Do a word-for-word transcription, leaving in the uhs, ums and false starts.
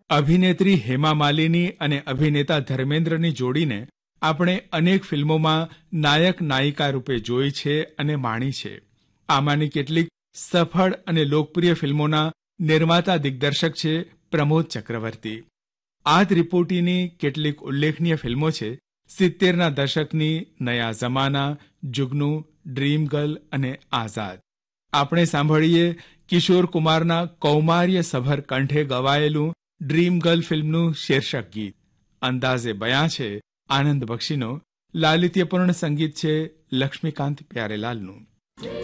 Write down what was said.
અભિનેત્રી હેમા માલિની અને અભિનેતા ધર્મેન્દ્રની જોડીને આપણે અનેક ફિલ્મોમાં નાયક નાયિકા રૂપે જોઈ છે અને માણી છે. આમાંની કેટલીક સફળ અને લોકપ્રિય ફિલ્મોના નિર્માતા દિગ્દર્શક છે પ્રમોદ ચક્રવર્તી. આ ત્રિપુટીની કેટલીક ઉલ્લેખનીય ફિલ્મો છે સિત્તેરના દશકની નયા જમાના, જુગનુ, ડ્રીમ ગર્લ અને આઝાદ. આપણે સાંભળીએ કિશોર કુમારના કૌમાર્ય સભર કંઠે ગવાયેલું ડ્રીમ ગર્લ ફિલ્મનું શીર્ષક ગીત. અંદાઝે બયાં છે આનંદ બક્ષીનો, લાલિત્યપૂર્ણ સંગીત છે લક્ષ્મીકાંત પ્યારેલાલનું.